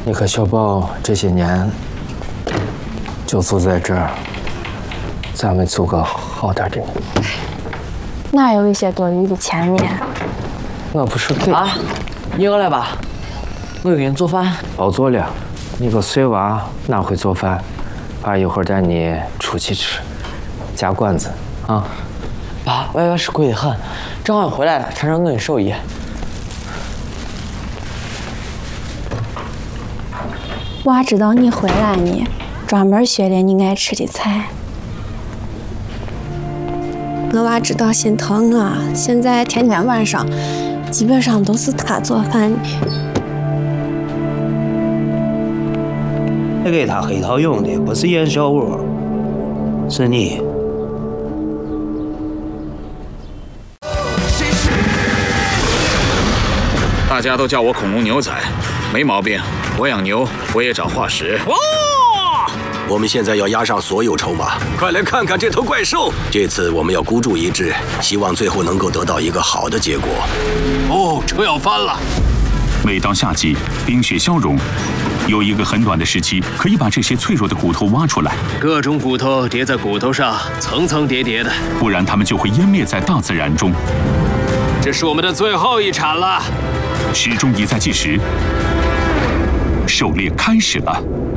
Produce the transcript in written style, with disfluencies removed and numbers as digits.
你和小宝这些年就住在这儿，咱们租个好点的。 哪有一些多余的钱呢？ 我不是给啊，你饿了吧？我给你做饭。 包做了，你个碎娃哪会做饭？爸一会儿带你出去吃，加馆子啊。 爸，外边是贵得很，正好回来了，尝尝我的手艺。 娃知道你回来呢，专门学了你爱吃的菜。我娃知道心疼我，现在天天晚上基本上都是他做饭的。 那给他黑桃用的不是燕小窝，是你。 大家都叫我恐龙牛仔，没毛病。我养牛，我也长化石。哇！ 我们现在要押上所有筹码，快来看看这头怪兽！这次我们要孤注一掷，希望最后能够得到一个好的结果。 哦，车要翻了！ 每到夏季，冰雪消融，有一个很短的时期可以把这些脆弱的骨头挖出来， 各种骨头叠在骨头上，层层叠叠的， 不然它们就会湮灭在大自然中。 这是我们的最后一产了。 时钟一再计时，狩猎开始了。